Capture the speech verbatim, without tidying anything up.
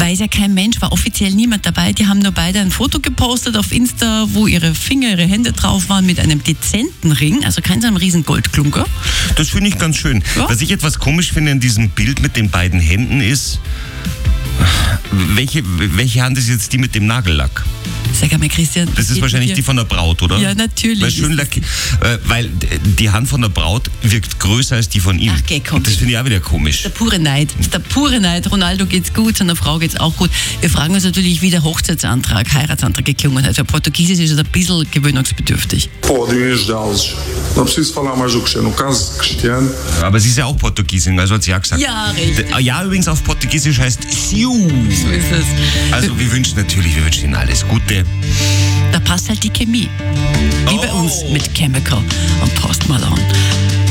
weiß ja kein Mensch, war offiziell niemand dabei. Die haben nur beide ein Foto gepostet auf Insta, wo ihre Finger, ihre Hände drauf waren mit einem dezenten Ring, also kein so einem riesen Goldklunker. Das finde ich ganz schön. Ja? Was ich etwas komisch finde in diesem Bild mit den beiden Händen ist, welche, welche Hand ist jetzt die mit dem Nagellack? Sag einmal, Christian. Das ist wahrscheinlich hier die von der Braut, oder? Ja, natürlich. Weil, schön lack- äh, weil die Hand von der Braut wirkt größer als die von ihm. Ach, geh, komm. Das finde ich auch wieder komisch. Der pure Neid. Das ist der pure Neid. Ronaldo geht's gut, seiner Frau geht's auch gut. Wir fragen uns natürlich, wie der Hochzeitsantrag, Heiratsantrag geklungen hat. Für Portugiesisch ist es ein bisschen gewöhnungsbedürftig. Podem ajudá-los. Não preciso falar mais do que no caso de Cristiano. Aber sie ist ja auch Portugiesin, also hat sie ja gesagt. Ja, richtig. Ja, übrigens auf Portugiesisch heißt Siu. So ist es. Also wir wünschen natürlich, wir wünschen Ihnen alles Gute. Da passt halt die Chemie. Wie bei uns mit Chemical und Post Malone.